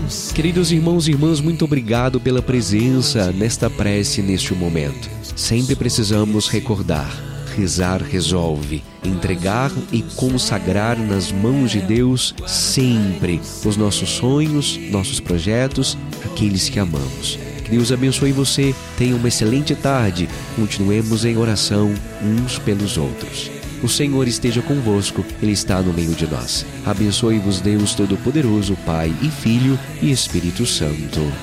Queridos irmãos e irmãs, muito obrigado pela presença nesta prece, neste momento. Sempre precisamos recordar: rezar resolve. Entregar e consagrar nas mãos de Deus sempre os nossos sonhos, nossos projetos, aqueles que amamos. Que Deus abençoe você. Tenha uma excelente tarde. Continuemos em oração uns pelos outros. O Senhor esteja convosco, Ele está no meio de nós. Abençoe-vos Deus Todo-Poderoso, Pai e Filho e Espírito Santo.